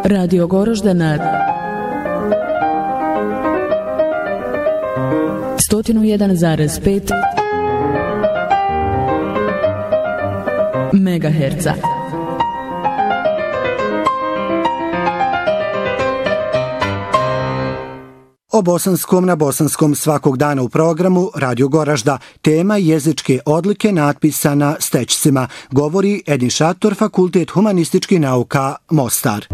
Radio Goroždana 101,5 megaherca. O bosanskom na bosanskom svakog dana u programu Radio Goražda. Tema jezičke odlike natpisa na stećcima. Govori Edin Šator, Fakultet humanističkih nauka, Mostar.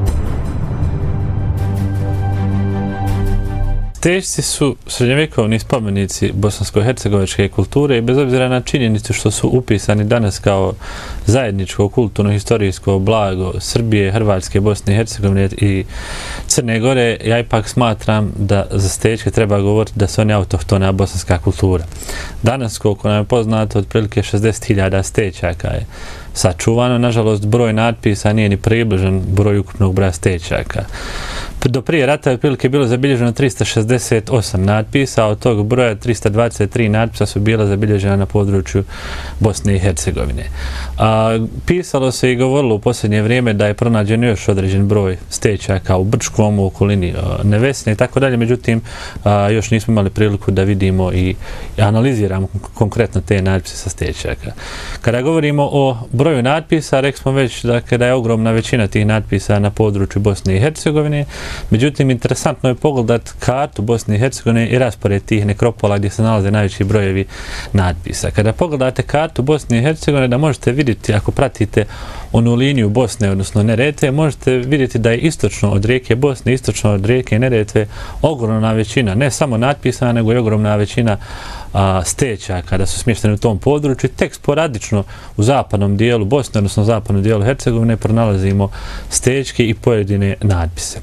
Stećci su srednjovjekovni spomenici bosansko-hercegovačke kulture i bez obzira na činjenicu što su upisani danas kao zajedničko kulturno-historijsko blago Srbije, Hrvatske, Bosne i Hercegovine i Crne Gore, ja ipak smatram da za stećke treba govoriti da su oni autohtona bosanska kultura. Danas, koliko nam je poznato, otprilike 60.000 stećaka je sačuvano. Nažalost, broj natpisa nije ni približan broju ukupnog broja stećaka. Do prije rata je otprilike bilo zabilježeno 368 natpisa, a od tog broja 323 natpisa su bila zabilježena na području Bosne i Hercegovine. Pisalo se i govorilo u posljednje vrijeme da je pronađen još određen broj stećaka u Brčkom, u okolini Nevesne i tako dalje, međutim još nismo imali priliku da vidimo i analiziramo konkretno te natpise sa stećaka. Kada govorimo o broju natpisa, rekli smo već da je ogromna većina tih natpisa na području Bosne i Hercegovine. Međutim, interesantno je pogledati kartu Bosne i Hercegovine i raspored tih nekropola gdje se nalaze najveći brojevi natpisa. Kada pogledate kartu Bosne i Hercegovine, da možete vidjeti, ako pratite onu liniju Bosne, odnosno Neretve, možete vidjeti da je istočno od rijeke Bosne, istočno od rijeke Neretve ogromna većina, ne samo natpisa, nego i ogromna većina stećaka kada su smješteni u tom području. Tek sporadično u zapadnom dijelu Bosne, odnosno zapadnom dijelu Hercegovine, pronalazimo stećke i pojedine natpise.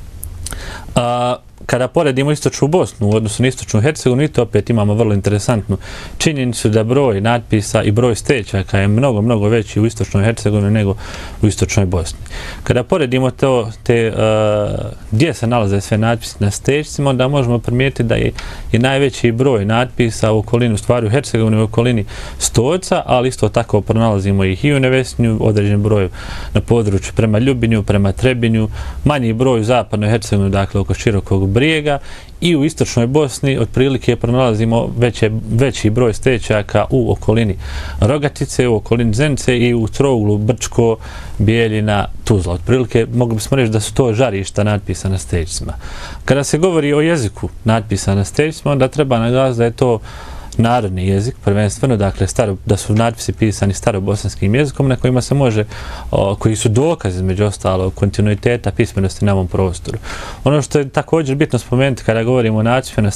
Kada poredimo istočnu Bosnu u odnosu na istočnu Hercegovinu, to opet imamo vrlo interesantnu činjenicu da broj natpisa i broj stećaka je mnogo veći u istočnoj Hercegovini nego u istočnoj Bosni. Kada poredimo gdje se nalaze sve natpise na stećcima, onda možemo primijetiti da je i najveći broj natpisa u okolini, u stvari u Hercegovini, u okolini Stoca, ali isto tako pronalazimo ih i u Nevesnju, određen broj na području prema Ljubinju, prema Trebinju, manji broj u zapadnoj Hercegovini, dakle oko Širokog Brijega, i u istočnoj Bosni otprilike pronalazimo veći broj stećaka u okolini Rogatice, u okolini Zenice i u trouglu Brčko, Bijeljina, Tuzla. Otprilike mogli bismo reći da su to žarišta natpisa na stećcima. Kada se govori o jeziku natpisa na stećcima, onda treba naglasiti da je to narodni jezik, prvenstveno, dakle, da su natpisi pisani starobosanskim jezikom na kojima se može, koji su dokazi, između ostalo, kontinuiteta pismenosti na ovom prostoru. Ono što je također bitno spomenuti kada govorimo o natpisima na